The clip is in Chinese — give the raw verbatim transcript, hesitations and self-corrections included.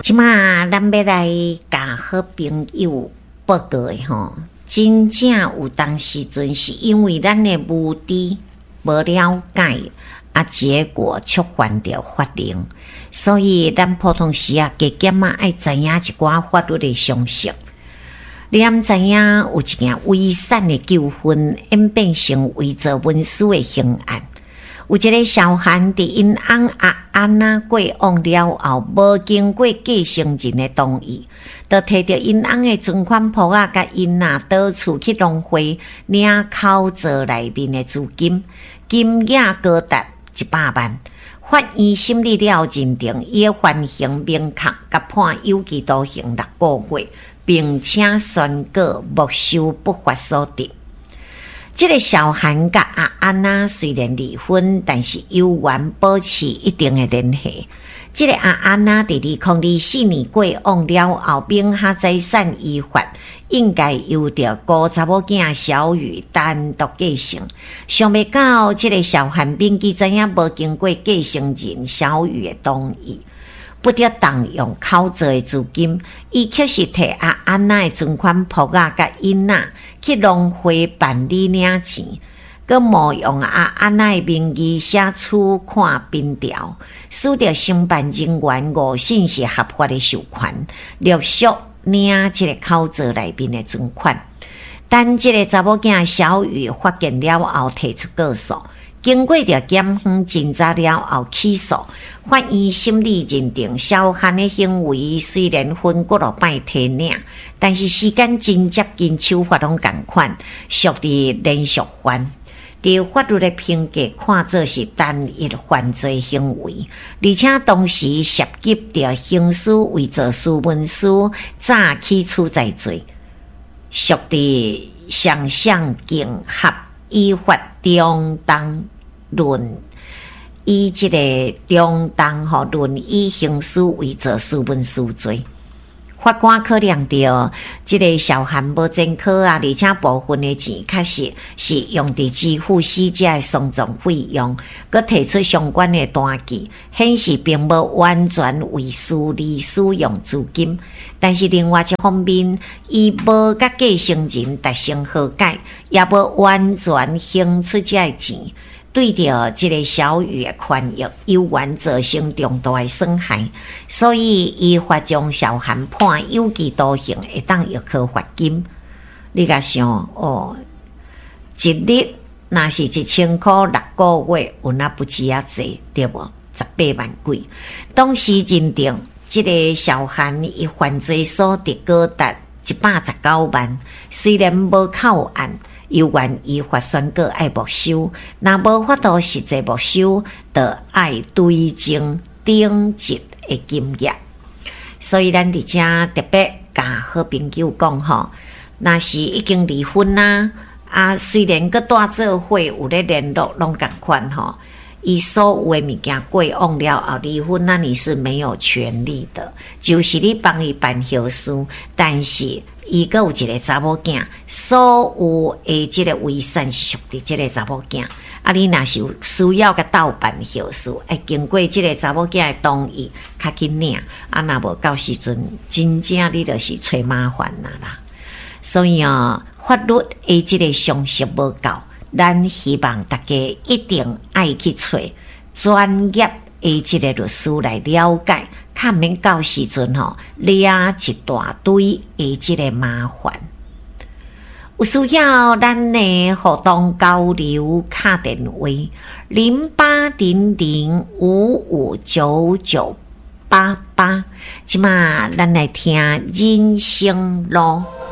即马咱要来甲好朋友报告的吼，真正有当时阵是因为咱的无知无了解，啊，结果触犯着法令，所以咱普通时啊，加减啊爱知影一寡法律的常识。你毋知影有一件遗产的纠纷演变成伪造文书的刑案？有一个小汉伫因翁阿安啊过往了后，无经过继承人的同意，就摕着因翁的存款簿啊，甲因啊到处去浪费领口座内面的资金，金额高达一百万。法院审理了认定，伊的犯行明确，甲判有期徒刑六个月，并且宣告没收不法所得。这个小韩甲阿安娜虽然离婚，但是有缘保持一定的联系。这个阿安娜伫二零二四年过往了后，名下财产依法应该由着高查某囝小雨单独继承。想不到这个小韩编辑知影无经过继承人小雨的同意，不得动用口座的资金，伊却是摕阿安娜的存款簿啊，甲因仔去浪费办理领钱，佮冒用阿安娜的名义写处看便条，使得承办人员误信是合法的授权，陆续领这个口座内面的存款。但这个查某囝小雨发现了后，提出告诉。经过着检方侦查了后起诉，法院审理认定小汉的行为虽然分几落摆提领，但是时间真接近手法拢同款，属于连续犯。伫法律的评价看作是单一犯罪行为，而且同时涉及着刑事伪造私文书、诈欺处罪罪，属于双向竞合。依法中当论以这个中当吼论以刑事伪造私文书罪。法官考量到这个小汉无前科啊，而且部分的钱确实是用伫支付死者的丧葬费用，佮提出相关的单据，显示并无完全为私利使用资金。但是另外一方面，伊无甲继承人达成和解，也无完全还出这个钱，对着这个小雨的权益有缘造成重大的损害，所以依法将小汉判有期徒刑，会当要扣罚金。你甲想哦，一日若是一千块，六个月有那不止啊济，对无？十八万几。当时认定这个小汉伊犯罪所得高达一百十九万，虽然无扣案。有缘依法宣告爱没收，若无法度实际没收，就爱对证顶级的金额。所以咱伫遮特别甲好朋友讲吼，若是已经离婚啦，啊，虽然佮大做伙有咧联络，拢共款吼。伊所有的物件过往了后离婚，那你是没有权利的，就是你帮伊办后事，但是伊个有一个查某囝，所有的这个遗产是属于这个查某囝。啊，你若是有需要甲倒办后事，要经过这个查某囝的同意，较紧领。啊，若无到时阵，真正你就是找麻烦啦啦。所以啊，法律的这个常识无够。咱希望大家一定爱去找专业的这个律师来了解，看免到时阵吼惹一大堆的这个麻烦。有需要咱的互动交流卡电话零八零零五五九九八八，即马咱来听人生路。